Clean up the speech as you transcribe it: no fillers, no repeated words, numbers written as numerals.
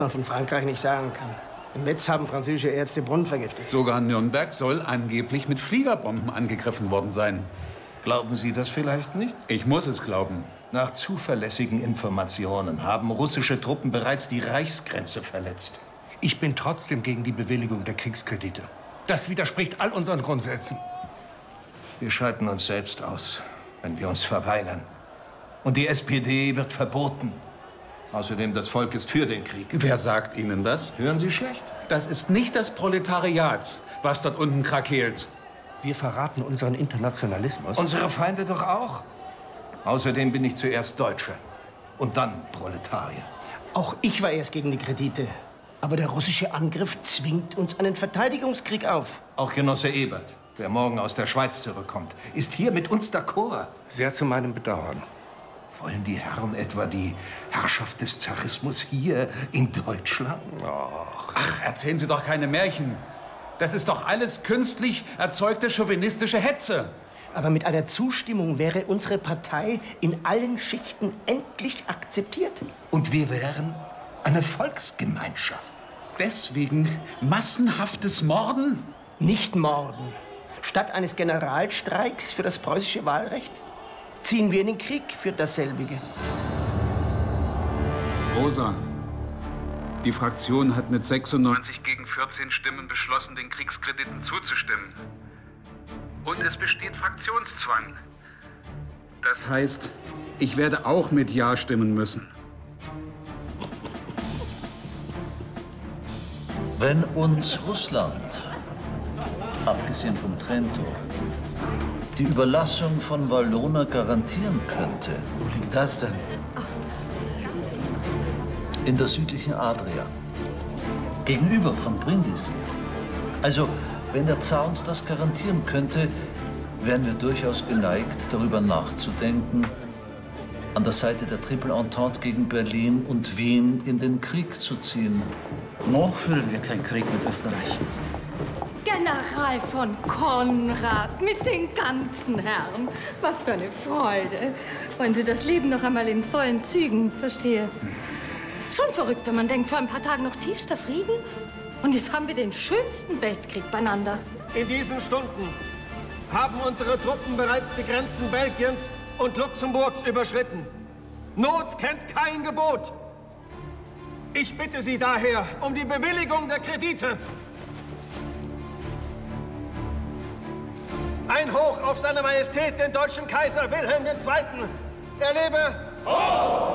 man von Frankreich nicht sagen kann. Im Netz haben französische Ärzte Brunnen vergiftet. Sogar Nürnberg soll angeblich mit Fliegerbomben angegriffen worden sein. Glauben Sie das vielleicht nicht? Ich muss es glauben. Nach zuverlässigen Informationen haben russische Truppen bereits die Reichsgrenze verletzt. Ich bin trotzdem gegen die Bewilligung der Kriegskredite. Das widerspricht all unseren Grundsätzen. Wir schalten uns selbst aus, wenn wir uns verweigern. Und die SPD wird verboten. Außerdem, das Volk ist für den Krieg. Wer sagt Ihnen das? Hören Sie schlecht? Das ist nicht das Proletariat, was dort unten krakeelt. Wir verraten unseren Internationalismus. Unsere Feinde doch auch. Außerdem bin ich zuerst Deutscher und dann Proletarier. Auch ich war erst gegen die Kredite. Aber der russische Angriff zwingt uns einen Verteidigungskrieg auf. Auch Genosse Ebert, der morgen aus der Schweiz zurückkommt, ist hier mit uns d'accord. Sehr zu meinem Bedauern. Wollen die Herren etwa die Herrschaft des Zarismus hier in Deutschland? Ach, erzählen Sie doch keine Märchen. Das ist doch alles künstlich erzeugte chauvinistische Hetze. Aber mit einer Zustimmung wäre unsere Partei in allen Schichten endlich akzeptiert. Und wir wären eine Volksgemeinschaft. Deswegen massenhaftes Morden? Nicht morden. Statt eines Generalstreiks für das preußische Wahlrecht ziehen wir in den Krieg für dasselbige. Rosa, die Fraktion hat mit 96 gegen 14 Stimmen beschlossen, den Kriegskrediten zuzustimmen. Und es besteht Fraktionszwang. Das heißt, ich werde auch mit Ja stimmen müssen. Wenn uns Russland, abgesehen von Trento, die Überlassung von Valona garantieren könnte. Wo liegt das denn? In der südlichen Adria. Gegenüber von Brindisi. Also, wenn der Zar uns das garantieren könnte, wären wir durchaus geneigt, darüber nachzudenken, an der Seite der Triple Entente gegen Berlin und Wien in den Krieg zu ziehen. Noch führen wir keinen Krieg mit Österreich. General von Konrad mit den ganzen Herren. Was für eine Freude. Wollen Sie das Leben noch einmal in vollen Zügen? Verstehe. Schon verrückt, wenn man denkt, vor ein paar Tagen noch tiefster Frieden. Und jetzt haben wir den schönsten Weltkrieg beieinander. In diesen Stunden haben unsere Truppen bereits die Grenzen Belgiens und Luxemburgs überschritten. Not kennt kein Gebot. Ich bitte Sie daher um die Bewilligung der Kredite. Ein Hoch auf seine Majestät, den deutschen Kaiser Wilhelm II. Er lebe!